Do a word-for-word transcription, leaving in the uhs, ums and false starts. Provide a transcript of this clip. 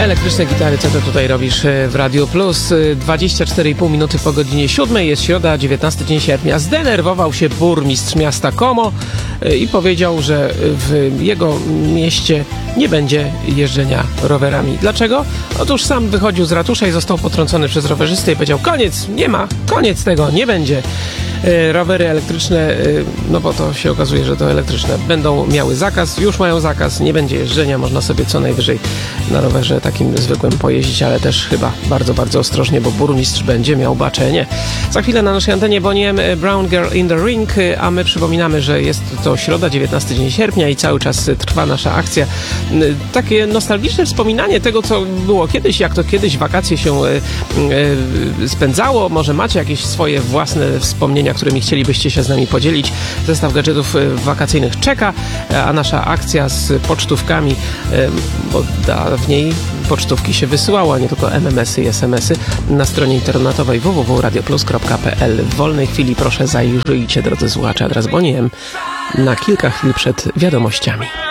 Elektryczne gitary, co ty tutaj robisz w Radio Plus? dwadzieścia cztery i pół minuty po godzinie siódmej, jest środa, dziewiętnasty dzień sierpnia. Zdenerwował się burmistrz miasta Como i powiedział, że w jego mieście nie będzie jeżdżenia rowerami. Dlaczego? Otóż sam wychodził z ratusza i został potrącony przez rowerzystę i powiedział: koniec, nie ma, koniec tego, nie będzie. Rowery elektryczne, no bo to się okazuje, że to elektryczne, będą miały zakaz, już mają zakaz, nie będzie jeżdżenia, można sobie co najwyżej na rowerze takim zwykłym pojeździć, ale też chyba bardzo, bardzo ostrożnie, bo burmistrz będzie miał baczenie. Za chwilę na naszej antenie Boney M, Brown Girl in the Ring, a my przypominamy, że jest to środa, dziewiętnasty dzień sierpnia i cały czas trwa nasza akcja. Takie nostalgiczne wspominanie tego, co było kiedyś, jak to kiedyś wakacje się spędzało. Może macie jakieś swoje własne wspomnienia, którymi chcielibyście się z nami podzielić. Zestaw gadżetów wakacyjnych czeka, a nasza akcja z pocztówkami, bo dawniej pocztówki się wysyłało, a nie tylko M M S-y i S M S-y, na stronie internetowej w w w kropka radio plus kropka p l. W wolnej chwili proszę zajrzyjcie, drodzy słuchacze, adres Boney M na kilka chwil przed wiadomościami.